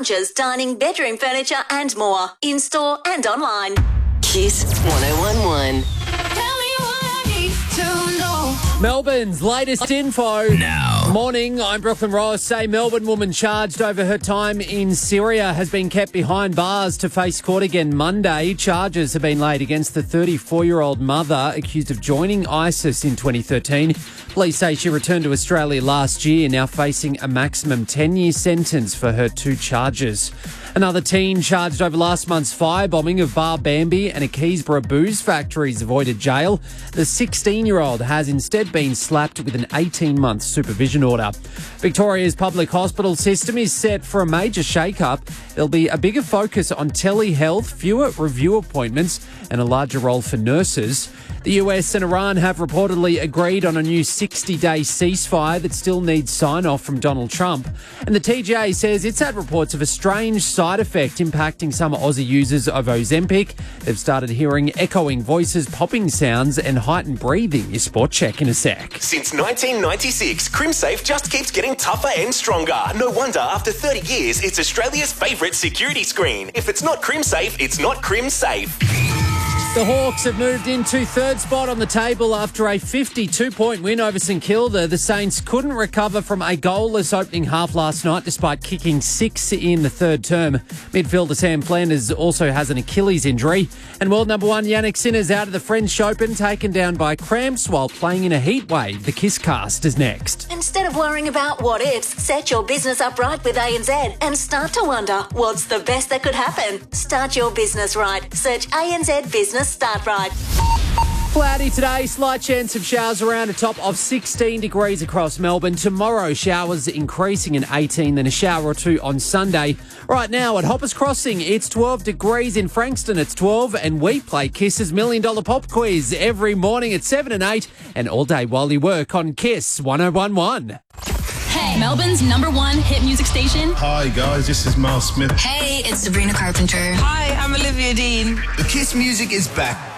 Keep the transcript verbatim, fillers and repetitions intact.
lounges, dining, bedroom furniture and more. In-store and online. Kiss one oh one one. Tell me what I need to know. Melbourne's latest info. Now. Morning, I'm Brooklyn Ross. A Melbourne woman charged over her time in Syria has been kept behind bars to face court again Monday. Charges have been laid against the thirty-four-year-old mother accused of joining ISIS in twenty thirteen. Police say she returned to Australia last year, now facing a maximum ten-year sentence for her two charges. Another teen charged over last month's firebombing of Bar Bambi and a Keysborough booze factory's avoided jail. The sixteen-year-old has instead been slapped with an eighteen-month supervision order. Victoria's public hospital system is set for a major shake-up. There'll be a bigger focus on telehealth, fewer review appointments and a larger role for nurses. The U S and Iran have reportedly agreed on a new sixty-day ceasefire that still needs sign-off from Donald Trump. And the T G A says it's had reports of a strange side effect impacting some Aussie users of Ozempic. They've started hearing echoing voices, popping sounds and heightened breathing. Your sport check in a sec. Since nineteen ninety-six, CrimSafe just keeps getting tougher and stronger. No wonder after thirty years, it's Australia's favourite security screen. If it's not CrimSafe, it's not CrimSafe. The Hawks have moved into third spot on the table after a fifty-two point win over St Kilda. The Saints couldn't recover from a goalless opening half last night despite kicking six in the third term. Midfielder Sam Flanders also has an Achilles injury. And world number one Yannick Sinner's out of the French Open, taken down by cramps while playing in a heat wave. The Kisscast is next. Instead of worrying about what ifs, set your business up right with A N Z and start to wonder what's the best that could happen. Start your business right. Search A N Z Business Start Right. Cloudy today, slight chance of showers around a top of sixteen degrees across Melbourne. Tomorrow, showers increasing in eighteen, then a shower or two on Sunday. Right now at Hoppers Crossing, it's twelve degrees. In Frankston, it's twelve, and we play Kiss's Million Dollar Pop Quiz every morning at seven and eight, and all day while you work on Kiss one oh one one. Hey, Melbourne's number one hit music station. Hi guys, this is Miles Smith. Hey, it's Sabrina Carpenter. Hi, I'm Olivia Dean. The Kiss music is back.